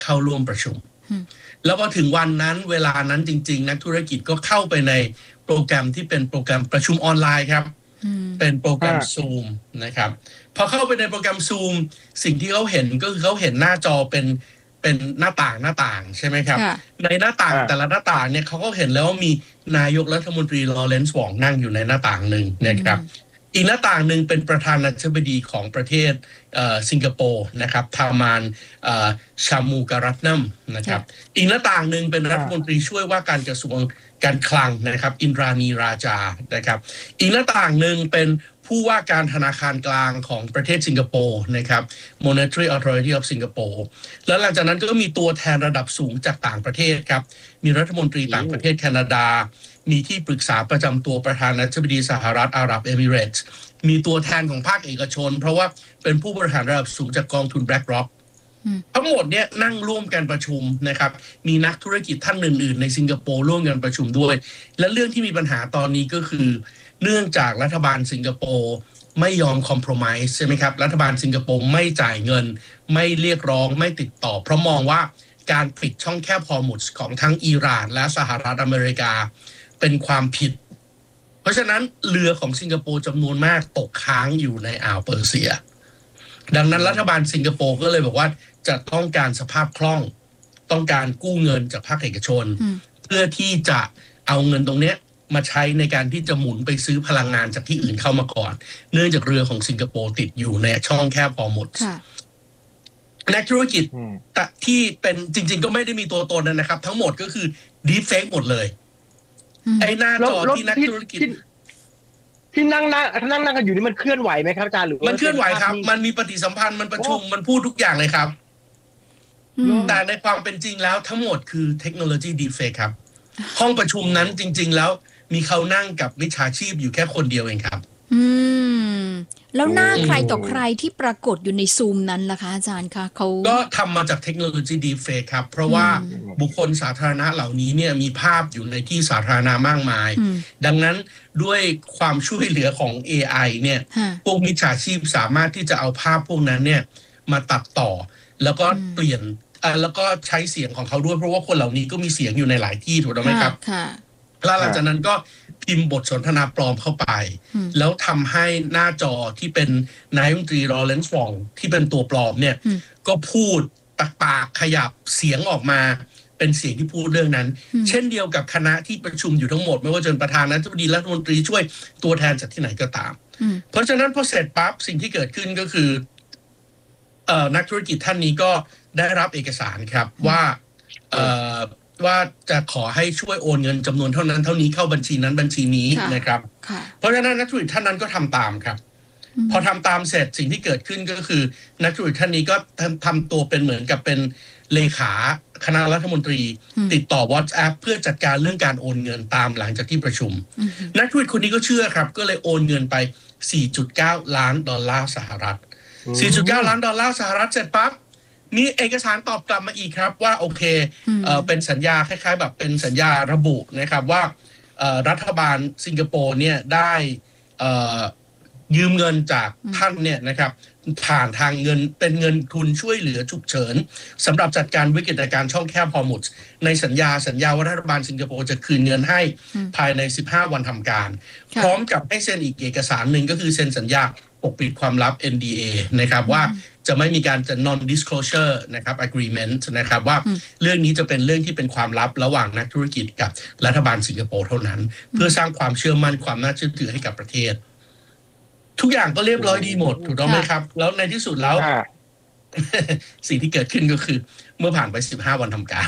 เข้าร่วมประชุมแล้วพอถึงวันนั้นเวลานั้นจริงๆนักธุรกิจก็เข้าไปในโปรแกรมที่เป็นโปรแกรมประชุมออนไลน์ครับเป็นโปรแกรม Zoom นะครับพอเข้าไปในโปรแกรม Zoom สิ่งที่เขาเห็นก็คือเขาเห็นหน้าจอเป็นหน้าต่างใช่ไหมครับในหน้าต่างแต่ละหน้าต่างเนี่ยเขาก็เห็นแล้วว่ามีนายกรัฐมนตรีลอเรนซ์ วองนั่งอยู่ในหน้าต่างหนึ่งนะครับอีกหน้าต่างหนึ่งเป็นประธานาธิบดีของประเทศสิงคโปร์นะครับทามานชามูการัตนัมนะครับอีกหน้าต่างหนึ่งเป็นรัฐมนตรีช่วยว่าการกระทรวงการคลังนะครับอินทรานีราจานะครับอีกหน้าต่างหนึ่งเป็นผู้ว่าการธนาคารกลางของประเทศสิงคโปร์นะครับ Monetary Authority of Singapore แล้วหลังจากนั้นก็มีตัวแทนระดับสูงจากต่างประเทศครับมีรัฐมนตรีต่างประเทศแคนาดามีที่ปรึกษาประจำตัวประธานาธิบดีสหรัฐอาหรับเอมิเรตส์มีตัวแทนของภาคเอกชนเพราะว่าเป็นผู้บริหารระดับสูงจากกองทุน BlackRock ทั้งหมดเนี่ยนั่งร่วมกันประชุมนะครับมีนักธุรกิจท่านอื่นๆในสิงคโปร์ร่วมกันประชุมด้วยและเรื่องที่มีปัญหาตอนนี้ก็คือเนื่องจากรัฐบาลสิงคโปร์ไม่ยอมคอมโพรไมซ์ใช่ไหมครับรัฐบาลสิงคโปร์ไม่จ่ายเงินไม่เรียกร้องไม่ติดต่อเพราะมองว่าการปิดช่องแคบฮอร์มุซของทั้งอิหร่านและสหรัฐอเมริกาเป็นความผิดเพราะฉะนั้นเรือของสิงคโปร์จำนวนมากตกค้างอยู่ในอ่าวเปอร์เซียดังนั้นรัฐบาลสิงคโปร์ก็เลยบอกว่าจะต้องการสภาพคล่องต้องการกู้เงินจากภาคเอกชนเพื่อที่จะเอาเงินตรงนี้มาใช้ในการที่จะหมุนไปซื้อพลังงานจากที่อื่นเข้ามาก่อนเนื่องจากเรือของสิงคโปร์ติดอยู่ในช่องแคบฮอร์มุซนักธุรกิจที่เป็นจริงๆก็ไม่ได้มีตัวตนนะครับทั้งหมดก็คือดีเฟกหมดเลยไอ้หน้าจอที่นักธุรกิจที่นั่งกันอยู่นี่มันเคลื่อนไหวไหมครับอาจารย์หรือมันเคลื่อนไหวครับมันมีปฏิสัมพันธ์มันประชุมมันพูดทุกอย่างเลยครับแต่ในความเป็นจริงแล้วทั้งหมดคือเทคโนโลยีดีเฟกครับห้องประชุมนั้นจริงๆแล้วมีเขานั่งกับมิจฉาชีพอยู่แค่คนเดียวเองครับแล้วหน้าใครต่อใครที่ปรากฏอยู่ในซูมนั้นล่ะคะอาจารย์คะเขาก็ทำมาจากเทคโนโลยีดีเฟกครับเพราะว่าบุคคลสาธารณะเหล่านี้เนี่ยมีภาพอยู่ในที่สาธารณะมากมายดังนั้นด้วยความช่วยเหลือของ AI เนี่ยพวกมิจฉาชีพสามารถที่จะเอาภาพพวกนั้นเนี่ยมาตัดต่อแล้วก็เปลี่ยนแล้วก็ใช้เสียงของเขาด้วยเพราะว่าคนเหล่านี้ก็มีเสียงอยู่ในหลายที่ถูกต้องไหมครับแล้วหลังจากนั้นก็พิมพ์บทสนทนาปลอมเข้าไปแล้วทำให้หน้าจอที่เป็นนายกรัฐมนตรีลอเรนซ์ วองที่เป็นตัวปลอมเนี่ยก็พูดปากขยับเสียงออกมาเป็นเสียงที่พูดเรื่องนั้นเช่นเดียวกับคณะที่ประชุมอยู่ทั้งหมดไม่ว่าจะเป็นประธานาธิบดีรัฐมนตรีช่วยตัวแทนจากที่ไหนก็ตามเพราะฉะนั้นพอเสร็จปั๊บสิ่งที่เกิดขึ้นก็คือนักธุรกิจท่านนี้ก็ได้รับเอกสารครับว่าจะขอให้ช่วยโอนเงินจำนวนเท่านั้นเท่านี้เข้าบัญชีนั้นบัญชีนี้นะครับเพราะฉะนั้นนักธุรกิจท่านนั้นก็ทำตามครับพอทำตามเสร็จสิ่งที่เกิดขึ้นก็คือนักธุรกิจท่านนี้ก็ทำตัวเป็นเหมือนกับเป็นเลขาคณะรัฐมนตรีติดต่อ WhatsApp เพื่อจัดการเรื่องการโอนเงินตามหลังจากที่ประชุมนักธุรกิจคนนี้ก็เชื่อครับก็เลยโอนเงินไป 4.9 ล้านดอลลาร์สหรัฐ 4.9 ล้านดอลลาร์สหรัฐเสร็จปั๊บมีเอกสารตอบกลับมาอีกครับว่าโอเคเป็นสัญญาคล้ายๆแบบเป็นสัญญาระบุนะครับว่ารัฐบาลสิงคโปร์เนี่ยได้ยืมเงินจากท่านเนี่ยนะครับผ่านทางเงินเป็นเงินทุนช่วยเหลือฉุกเฉินสำหรับจัดการวิกฤตการณ์ช่องแคบฮอร์มุซในสัญญาว่ารัฐบาลสิงคโปร์จะคืนเงินให้ภายใน15วันทำการพร้อมกับให้เซ็นอีกเอกสารหนึ่งก็คือเซ็นสัญญาปกปิดความลับ NDA นะครับว่าจะไม่มีการจะ non disclosure นะครับ agreement นะครับว่าเรื่องนี้จะเป็นเรื่องที่เป็นความลับระหว่างนักธุรกิจกับรัฐบาลสิงคโปร์เท่านั้นเพื่อสร้างความเชื่อมั่นความน่าเชื่อถือให้กับประเทศทุกอย่างก็เรียบร้อยดีหมดถูกต้องไหมครับแล้วในที่สุดแล้วสิ่งที่เกิดขึ้นก็คือเมื่อผ่านไป15วันทำการ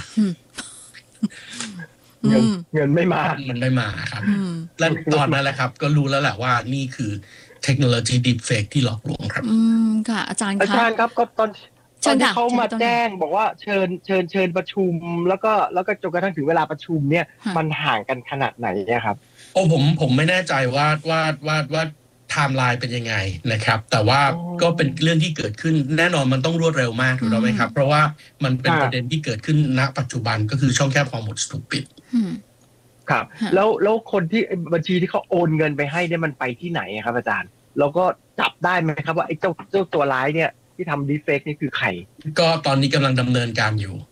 เงินไม่มามันไม่มาครับและตอนนั้นแหละครับก็รู้แล้วแหละว่านี่คือเทคโนโลยีดีเฟกที่หลอกลวงครับค่ะอาจารย์ครับก็ตอนที่เขามาแจ้งบอกว่าเชิญประชุมแล้วก็จนกระทั่งถึงเวลาประชุมเนี่ยมันห่างกันขนาดไหนเนี่ยครับโอ้ผมไม่แน่ใจว่าไทม์ไลน์เป็นยังไงนะครับแต่ว่าก็เป็นเรื่องที่เกิดขึ้นแน่นอนมันต้องรวดเร็วมากถูกต้องไหมครับเพราะว่ามันเป็นประเด็นที่เกิดขึ้นณปัจจุบันก็คือช่องแคบฮอร์มุซถูกปิดครับแล้วคนที่บัญชีที่เขาโอนเงินไปให้เนี่ยมันไปที่ไหนครับอาจารย์เราก็จับได้ไหมครับว่าไอ้เจ้าตัวร้ายเนี่ยที่ทำดีเฟกนี่คือใครก็ตอนนี้กำลังดำเนินการอยู่